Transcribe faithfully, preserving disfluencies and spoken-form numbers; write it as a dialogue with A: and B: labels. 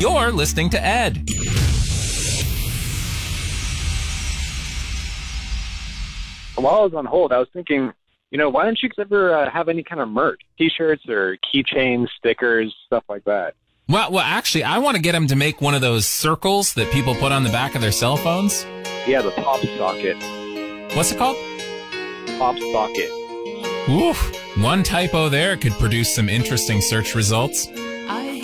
A: You're listening to Ed.
B: While I was on hold, I was thinking, you know, why don't you ever uh, have any kind of merch? T-shirts or keychains, stickers, stuff like that.
A: Well, well, actually, I want to get him to make one of those circles that people put on the back of their cell phones.
B: Yeah, the pop socket.
A: What's it called?
B: Pop socket.
A: Oof. One typo there could produce some interesting search results.